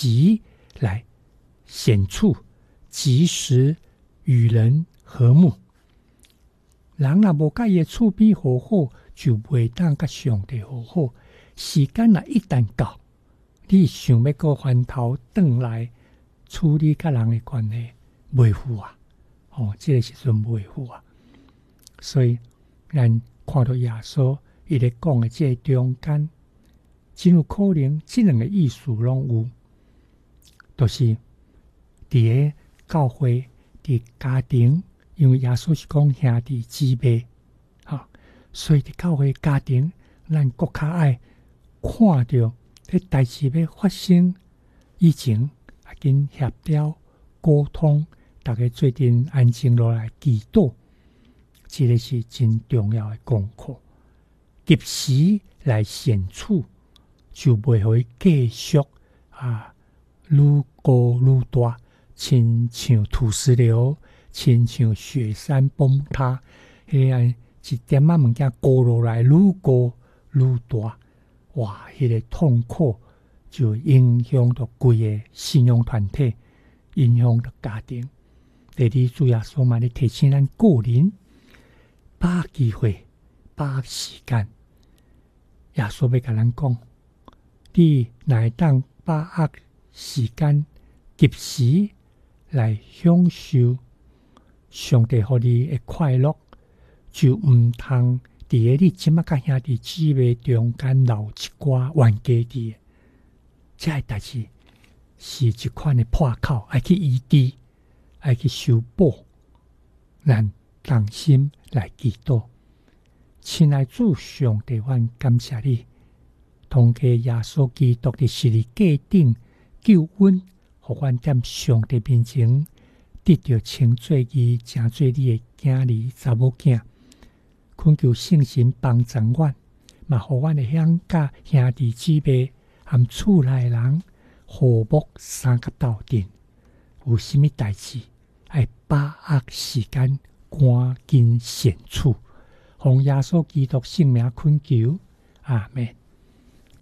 习来显处，及时与人和睦。人若无甲伊的厝边和好，就袂当甲上帝和好。时间若一旦到，你想要个翻头转来处理甲人的关系，袂赴啊！这个时阵袂赴啊！所以，咱看到耶稣伊咧讲的这中间，真有可能这两个意思拢有，就是伫个教会、伫家庭，因为耶稣是讲兄弟姊妹，所以伫教会家庭，咱更较爱看到这代志要发生以前，要紧协调沟通，大家做阵安静落来祈祷，这个是真重要的功课。及时来显处，就袂会继续愈高愈大，亲像土石流，亲像雪山崩塌，迄个一点仔物件高落来，愈高愈大，哇！迄个痛苦就影响到规个信仰团体，影响到家庭。第二，主耶稣嘛咧提醒咱个人，把握机会，把握时间。耶稣要甲咱讲，你若会当把握时间，及时来享受上帝予你的快乐，就毋通伫个你即马甲兄弟姊妹中间留一寡冤家伫。这个代志是一款的破口，爱去医治，爱去修补。咱同心来祈祷。亲爱主上帝，阮感谢你，通过耶稣基督的十字架顶救恩，互阮踮上帝面前得到称做义，成做你的囝儿查某囝。恳求圣神帮助阮，嘛互阮会晓甲兄弟姊妹含厝内人和睦三甲斗阵。有甚物代志，爱把握时间，赶紧显出。奉耶稣基督圣名恳求，阿们。